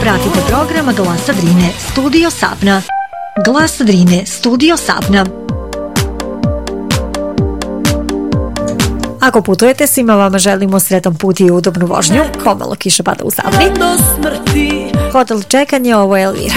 Pratite program Glasa Drine, Studio Sapna. Glas Drine, Studio Sapna. Ako putujete, svima vama želimo sretan put i udobnu vožnju. Pomalo kiša pada u Sapni. Hotel čekanje, ovo je Elvira.